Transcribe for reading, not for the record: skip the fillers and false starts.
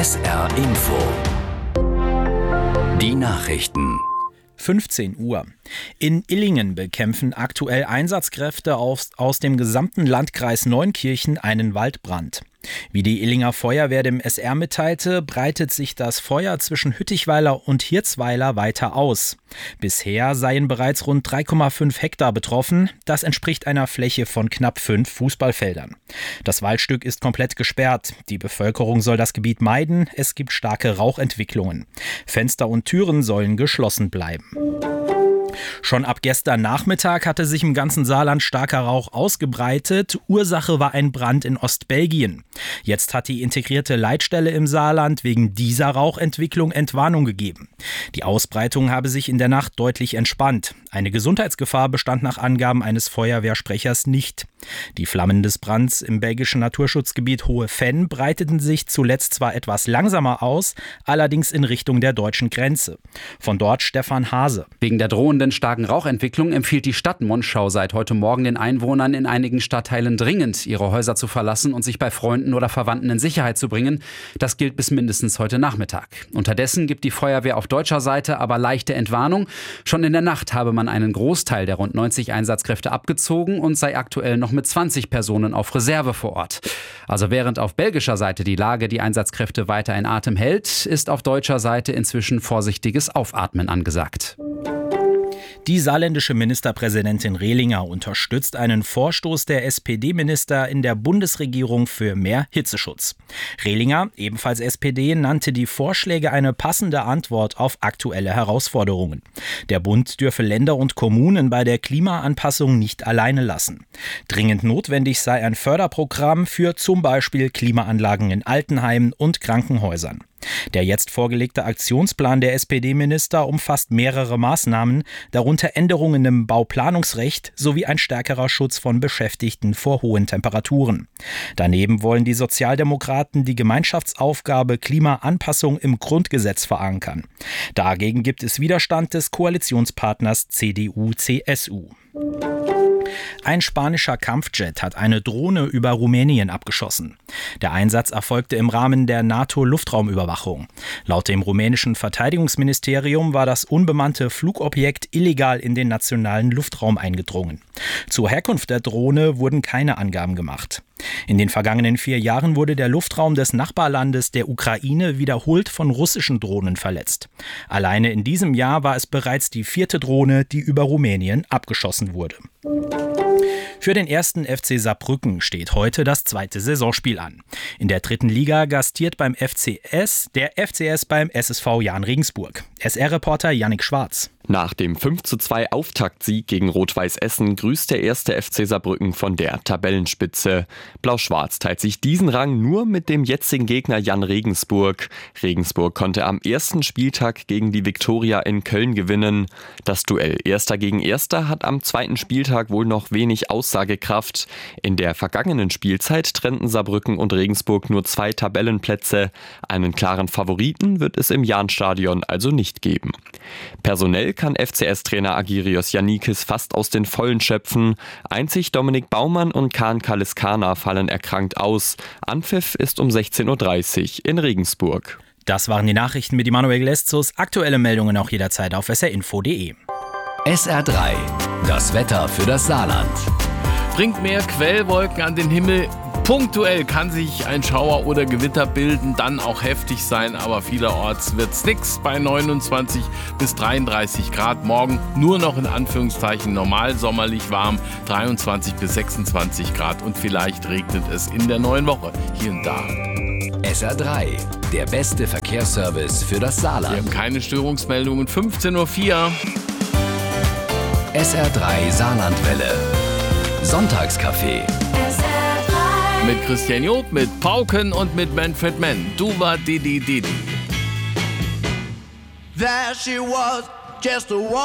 SR Info. Die Nachrichten. 15 Uhr. In Illingen bekämpfen aktuell Einsatzkräfte aus dem gesamten Landkreis Neunkirchen einen Waldbrand. Wie die Illinger Feuerwehr dem SR mitteilte, breitet sich das Feuer zwischen Hüttichweiler und Hirzweiler weiter aus. Bisher seien bereits rund 3,5 Hektar betroffen. Das entspricht einer Fläche von knapp 5 Fußballfeldern. Das Waldstück ist komplett gesperrt. Die Bevölkerung soll das Gebiet meiden. Es gibt starke Rauchentwicklungen. Fenster und Türen sollen geschlossen bleiben. Schon ab gestern Nachmittag hatte sich im ganzen Saarland starker Rauch ausgebreitet. Ursache war ein Brand in Ostbelgien. Jetzt hat die integrierte Leitstelle im Saarland wegen dieser Rauchentwicklung Entwarnung gegeben. Die Ausbreitung habe sich in der Nacht deutlich entspannt. Eine Gesundheitsgefahr bestand nach Angaben eines Feuerwehrsprechers nicht. Die Flammen des Brands im belgischen Naturschutzgebiet Hohe Venn breiteten sich zuletzt zwar etwas langsamer aus, allerdings in Richtung der deutschen Grenze. Von dort Stefan Hase. Wegen der drohenden starken Rauchentwicklung empfiehlt die Stadt Monschau seit heute Morgen den Einwohnern in einigen Stadtteilen dringend, ihre Häuser zu verlassen und sich bei Freunden oder Verwandten in Sicherheit zu bringen. Das gilt bis mindestens heute Nachmittag. Unterdessen gibt die Feuerwehr auf deutscher Seite aber leichte Entwarnung. Schon in der Nacht habe man einen Großteil der rund 90 Einsatzkräfte abgezogen und sei aktuell noch mit 20 Personen auf Reserve vor Ort. Also während auf belgischer Seite die Lage die Einsatzkräfte weiter in Atem hält, ist auf deutscher Seite inzwischen vorsichtiges Aufatmen angesagt. Die saarländische Ministerpräsidentin Rehlinger unterstützt einen Vorstoß der SPD-Minister in der Bundesregierung für mehr Hitzeschutz. Rehlinger, ebenfalls SPD, nannte die Vorschläge eine passende Antwort auf aktuelle Herausforderungen. Der Bund dürfe Länder und Kommunen bei der Klimaanpassung nicht alleine lassen. Dringend notwendig sei ein Förderprogramm für zum Beispiel Klimaanlagen in Altenheimen und Krankenhäusern. Der jetzt vorgelegte Aktionsplan der SPD-Minister umfasst mehrere Maßnahmen, darunter Änderungen im Bauplanungsrecht sowie ein stärkerer Schutz von Beschäftigten vor hohen Temperaturen. Daneben wollen die Sozialdemokraten die Gemeinschaftsaufgabe Klimaanpassung im Grundgesetz verankern. Dagegen gibt es Widerstand des Koalitionspartners CDU-CSU. Ein spanischer Kampfjet hat eine Drohne über Rumänien abgeschossen. Der Einsatz erfolgte im Rahmen der NATO-Luftraumüberwachung. Laut dem rumänischen Verteidigungsministerium war das unbemannte Flugobjekt illegal in den nationalen Luftraum eingedrungen. Zur Herkunft der Drohne wurden keine Angaben gemacht. In den vergangenen 4 Jahren wurde der Luftraum des Nachbarlandes der Ukraine wiederholt von russischen Drohnen verletzt. Alleine in diesem Jahr war es bereits die 4. Drohne, die über Rumänien abgeschossen wurde. Für den 1. FC Saarbrücken steht heute das 2. Saisonspiel an. In der 3. Liga gastiert beim FCS der FCS beim SSV Jahn Regensburg. SR-Reporter Yannick Schwarz. Nach dem 5:2 Auftaktsieg gegen Rot-Weiß Essen grüßt der 1. FC Saarbrücken von der Tabellenspitze. Blau-Schwarz teilt sich diesen Rang nur mit dem jetzigen Gegner Jahn Regensburg. Regensburg konnte am ersten Spieltag gegen die Viktoria in Köln gewinnen. Das Duell Erster gegen Erster hat am 2. Spieltag wohl noch wenig Aussagekraft. In der vergangenen Spielzeit trennten Saarbrücken und Regensburg nur 2 Tabellenplätze. Einen klaren Favoriten wird es im Jahnstadion also nicht geben. Personell kann FCS-Trainer Agirios Yannikis fast aus den Vollen schöpfen. Einzig Dominik Baumann und Kaan Kaliskana fallen erkrankt aus. Anpfiff ist um 16:30 Uhr in Regensburg. Das waren die Nachrichten mit Immanuel Gleszus. Aktuelle Meldungen auch jederzeit auf srinfo.de. SR3, das Wetter für das Saarland. Bringt mehr Quellwolken an den Himmel. Punktuell kann sich ein Schauer oder Gewitter bilden, dann auch heftig sein, aber vielerorts wird's nix bei 29 bis 33 Grad. Morgen nur noch in Anführungszeichen normal sommerlich warm, 23 bis 26 Grad und vielleicht regnet es in der neuen Woche hier und da. SR3, der beste Verkehrsservice für das Saarland. Wir haben keine Störungsmeldungen, 15:04 Uhr. SR3 Saarlandwelle. Sonntagscafé. Mit Christian Job, mit Pauken und mit Manfred Mann. Duva Didi Didi. There she was, just a